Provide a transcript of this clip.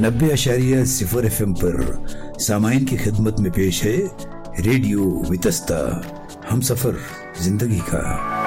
90.0 FM पर सामाइन की खिदमत में पेश है रेडियो वितस्ता, हम सफर जिंदगी का।